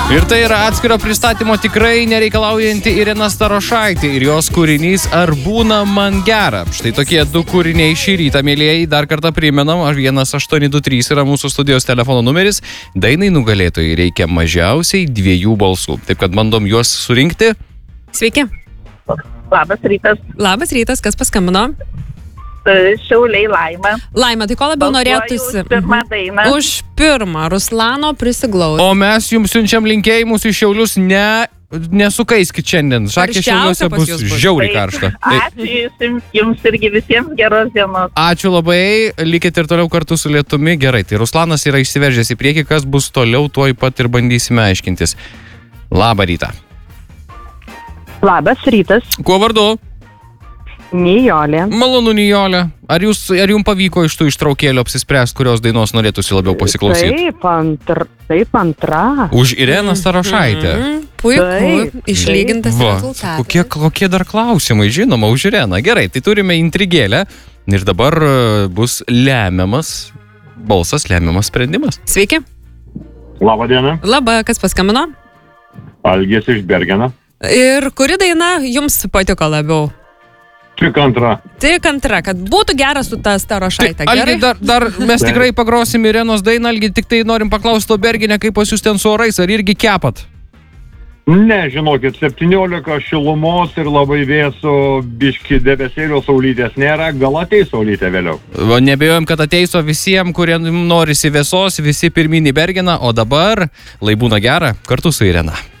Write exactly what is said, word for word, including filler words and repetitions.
Ir tai yra atskiro pristatymo tikrai nereikalaujanti Irena Starošaitė ir jos kūrinys Ar būna man gera. Štai tokie du kūriniai šį rytą, mėlėjai. Dar kartą primenam, vienas aštuoni du trys yra mūsų studijos telefono numeris. Dainai nugalėtojai reikia mažiausiai dviejų balsų. Taip kad bandom juos surinkti. Sveiki. Labas rytas. Labas rytas, kas paskambino? Šiauliai Laima. Laima, tai ko labiau norėtųsi? Už pirmą dainą. Už pirmą. Ruslano prisiglaus. O mes jums siunčiam linkėjimus iš Šiaulius, ne, nesukaiskit šiandien. Šakė Šiauliuose bus, bus žiauriai karšta. Ačiū jums, jums irgi visiems geros dienos. Ačiū labai, likit ir toliau kartu su lietumi. Gerai, tai Ruslanas yra išsiveržęs į priekį, kas bus toliau, tuoj pat ir bandysime aiškintis. Labą rytą. Labas rytas. Kuo vardu? Nijolė. Malonu, Nijolė. Ar, jūs, ar jums pavyko iš tų ištraukėlių apsispręsti, kurios dainos norėtųsi labiau pasiklausyti? Taip, antra. Taip, antra. Už Ireną Starošaitę. Mm-hmm. Puiku, Taip, išlygintas Va, rezultatas. kokie, kokie dar klausimai, žinoma, už Ireną. Gerai, tai turime intrigėlę ir dabar bus lemiamas balsas, lemiamas sprendimas. Sveiki. Labą dieną. Labą, kas paskambino? Algis iš Bergeno. Ir kuri daina jums patiko labiau? Tik antra. Tik antra, kad būtų geras su ta Starošaitė. Tai, Algi, dar, dar mes tikrai pagrosim Irenos dainą, Algi, tik tai norim paklausti to Bergene, kaip pas jūs ten su orais, ar irgi kepat? Ne, žinokit, septyniolika šilumos ir labai vėsų, biški debesėlio saulytės nėra, gal ateis saulytė vėliau. O nebejojom, kad ateis, o visiems, kurie norisi vėsos, visi pirminį Bergeną, o dabar lai būna gera kartu su Irena.